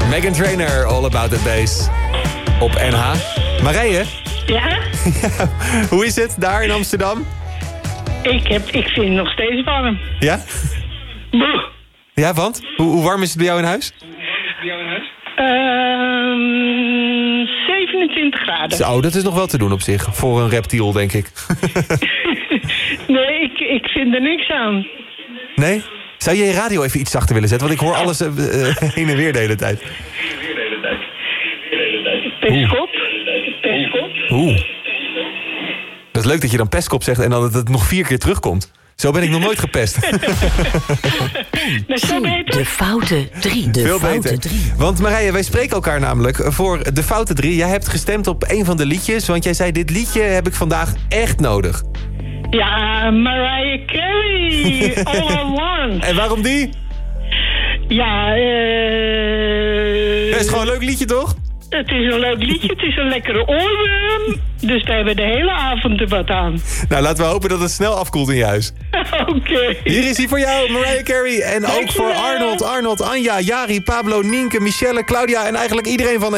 Meghan Trainor, All About The Bass. Op NH. Marije? Ja? Hoe is het daar in Amsterdam? Ik vind het nog steeds warm. Ja? Boe. Ja, want? Hoe warm is het bij jou in huis? 27 graden. Zo, dat is nog wel te doen op zich. Voor een reptiel, denk ik. Nee, ik vind er niks aan. Nee? Zou je je radio even iets zachter willen zetten? Want ik hoor alles heen en weer de hele tijd. Pestkop. Oeh. Dat is leuk dat je dan pestkop zegt en dan dat het nog 4 keer terugkomt. Zo ben ik nog nooit gepest. De foute 3. Veel beter. Want Marije, wij spreken elkaar namelijk voor de foute 3. Jij hebt gestemd op een van de liedjes, want jij zei dit liedje heb ik vandaag echt nodig. Ja, Mariah Carey. All I Want. En waarom die? Ja, Dat is gewoon een leuk liedje, toch? het is een leuk liedje, het is een lekkere oorworm. Dus daar hebben we de hele avond er wat aan. Nou, laten we hopen dat het snel afkoelt in je huis. Oké. Hier is hij voor jou, Mariah Carey. En ook voor Arnold, Anja, Jari, Pablo, Nienke, Michelle, Claudia en eigenlijk iedereen van